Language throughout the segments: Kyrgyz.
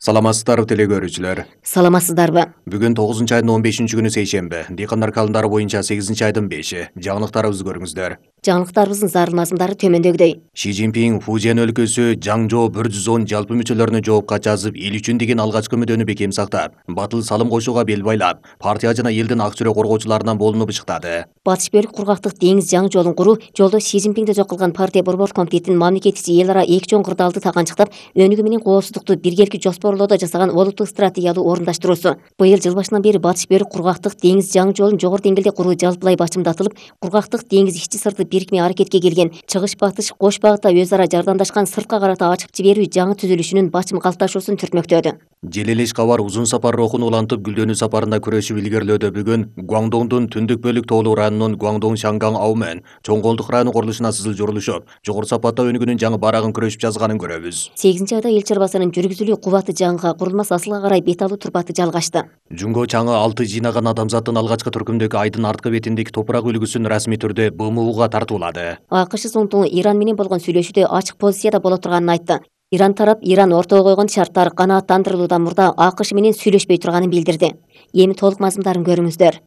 Саламатсыздарбы теле көрүүчүлөр. Саламатсыздарбы? Бүгүн 9 айдын 15 күнү сейшемби. Дыйкандар календары боюнча 8 айдын 5-и. Жаңылыктарыбызды көрүңүздөр. Жаңылыктарыбыздын зар мазмундары төмөндөгүдөй. Ши Цзиньпин Фужиан өлкөсү Жаңжоо 110 жалпы мүчөлөрүнө жоопко жазып, эл үчүн деген алгачкы мүдөнү бекем сактап, батыл салым кошууга бел байлап, партия жана элдин ак чүрө коргоочуларынан болунуп ышыктады. Батыш бөлүк кургактык деңиз жаңы жолун куруу жолдо Ши Цзиньпинди жок кылган партия борбор комитетинин мамлекет ичи эл ара эки чоң кырдаалды таганчыктап, өнүгүү менен коопсуздукту биргеликти жоспорлоодо жасаган олуттук стратегиялуу орундаштыруусу. Быйыл жыл башынан бери батыш бөлүк кургактык деңиз жаңы жолун жогору деңгээлде куруу жалпылай бачымдатылып, кургактык деңиз ички сырты бирикме аракетке келген, чыгыш батыш кош багытта өз ара жардамдашкан сыртка карата ачып жиберүү жаңы түзүлүшүнүн бачым калыпташуусун түртмөктөдү. Желелеш кабар узун сапар рухун улантып гүлдөнүү сапарында күрөшүп илгерилөөдө бүгүн Гуаңдоңдун түндүк бөлүк тоолуу районунун Гуаңдоң Шанган ау менен чоң колдук району курулушуна сызыл журулушуп, жогору сапатта өнүгүүнүн жаңы барагын күрөшүп жазганын көрөбүз. 8 айда эл чарбасынын жүргүзүлүү кубаты жаңыга курулмас асылга карай бет алуу турпаты жалгашты. Жунго чаңы алты жыйнаган адамзаттын алгачкы түркүмдөгү айдын арткы бетиндеги топурак үлгүсүн расмий түрдө БМУга тартуулады. АКШ Зонтуңу Иран менен болгон сүйлөшүүдө ачык позицияда боло турганын айтты. Иран тарап Иран ортого койгон шарттар канааттандырылуудан мурда АКШ менен сүйлөшпөй турганын билдирди. Эми толук мазмундарын көрүңүздөр.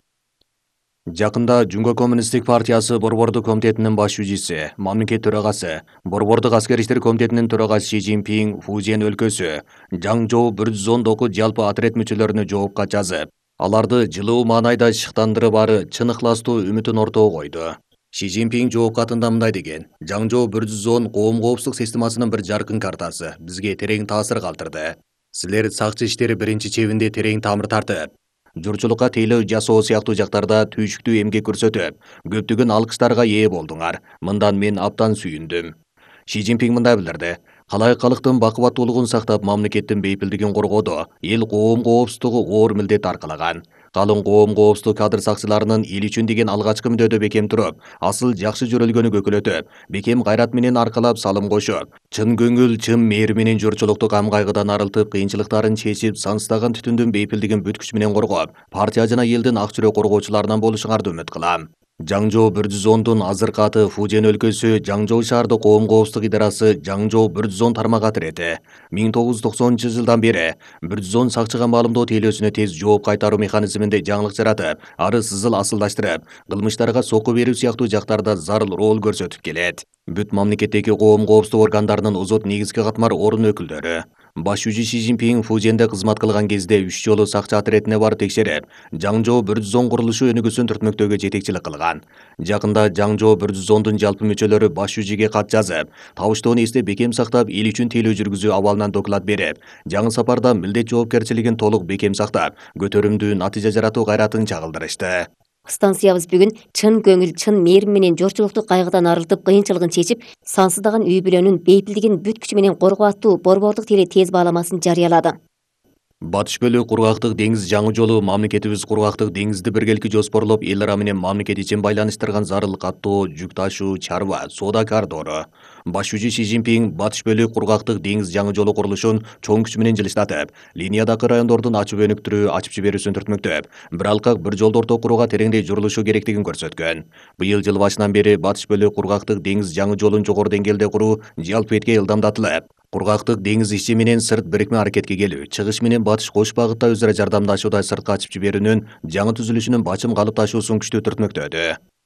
Жакында Жунго коммунисттик партиясы борбордук комитетинин баш жүзүчүсү, мамлекет төрагасы, борбордук аскер иштер комитетинин төрагасы Ши Цзиньпин Фужиан өлкөсү Жаңжоо 110 жалпы отряд мүчөлөрүнө жоопко жазып, аларды жылуу маанайда шыктандырып ары чын ыхластуу үмүтүн ортого койду. Ши Цзиньпин жооп катында мындай деген: Жаңжоо 110 коом коопсуздук системасынын бир жаркын картасы бизге терең таасир калтырды. Силер сакчы иштери биринчи чебинде терең тамыр тартып, журчулукка тейлөө жасоо сыяктуу жактарда түйшүктүү эмгек көрсөтүп, көптөгөн алкыштарга ээ болдуңар. Мындан мен абдан сүйүндүм. Ши Цзиньпин мындай билдирди: калайык калктын бакубаттуулугун сактап, мамлекеттин бейпилдигин коргоодо эл коом коопсуздугу оор милдет аркалаган. Калың коом коопсуздук кадр сакчыларынын эл үчүн деген алгачкы мүдөөдө бекем туруп, асыл жакшы жөрөлгөнү көкөлөтүп, бекем кайрат менен аркалап салым кошуп, чын көңүл, чын мээри менен журчулукту кам кайгыдан арылтып, кыйынчылыктарын чечип, сансыздаган түтүндүн бейпилдигин бүт күч менен коргоп, партия жана элдин ак чүрө коргоочуларынан болушуңарды үмүт кылам. Жаңжоо 110дун азыркы аты Фужиан өлкөсү Жаңжоо шаардык коом коопсуздук идарасы Жаңжоо 110 тармак атрети 1990 жылдан бери 110 сакчыга маалымдоо тейлөөсүнө тез жооп кайтаруу механизминде жаңылык жаратып, ары сызыл асылдаштырып, кылмыштарга сокку берүү сыяктуу жактарда зарыл роль көрсөтүп келет. Бүт мамлекеттеги коом коопсуздук органдарынын узут негизги катмар орун өкүлдөрү баш жүзү Ши Цзиньпин Фужианде кызмат кылган кезде 3 жолу сакчы отретине барып текшерип, Жаңжоо 110 курулушу өнүгүүсүн түртмөктөөгө жетекчилик кылган. Жакында Жаңжоо 110дун жалпы мүчөлөрү баш жүзүгө кат жазып, табыштоону эстеп бекем сактап, эл үчүн тейлөө жүргүзүү абалынан доклад берип, жаңы сапарда милдет жоопкерчилигин толук бекем сактап, көтөрүмдүү натыйжа жаратуу кайратын чагылдырышты. Станциябыз бүгүн чын көңүл, чын мээрим менен жорчулукту кайгыдан арылтып, кыйынчылыгын чечип, сансыздаган үй бүлөнүн бейпилдигин бүт күчү менен коргоо аттуу борбордук теле тез бааламасын жарыялады. Батыш бөлүк кургактык деңиз жаңы жолу мамлекетибиз кургактык деңизди биргеликти жоспорлоп, эл ара менен мамлекет ичин байланыштырган зарыл каттоо, жүк ташуу, чарба, соода коридору. Баш жүзү Ши Цзиньпин батыш бөлүк кургактык деңиз жаңы жолу курулушун чоң күч менен жылыштатып, линиядагы райондордун ачып өнүктүрүү, ачып жиберүүсүн түртмөктөп, бир алкак бир жолдорду курууга тереңдей журулушу керектигин көрсөткөн. Быйыл жыл башынан бери батыш бөлүк кургактык деңиз жаңы жолун жогору деңгээлде куруу жалпы этке ылдамдатылып, кургактык деңиз ичи менен сырт бирикме аракетке келүү, чыгыш менен батыш кош багытта өз ара жардамдашуудай сыртка ачып жиберүүнүн жаңы түзүлүшүнүн бачым калыпташуусун күчтүү түртмөктөдү.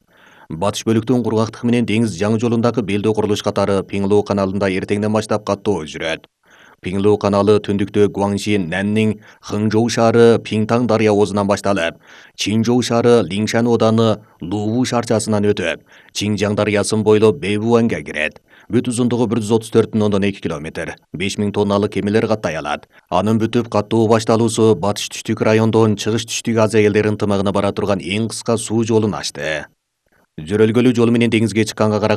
Батыш бөлүктүн кургактык менен деңиз жаңы жолундагы белдөө курулуш катары Пиңлоо каналында эртеңден баштап каттоо жүрөт. Пиңлоо каналы түндүктө Гуаңши Наннин Хыңжоу шаары Пиңтаң дарыя оозунан башталып, Чинжоу шаары Лиңшан ооданы Луву шаарчасынан өтүп, Чинжаң дарыясын бойлоп Бэйбуанга кирет. Бүт узундугу 134,2 км, 5000 тонналык кемелер каттай алат. Анын бүтүп каттоо башталуусу батыш түштүк райондон чыгыш түштүк Азия элдери ынтымагына бара турган эң кыска суу жолун ачты. Жөрөлгөлүү жол менен деңизге чыкканга караганда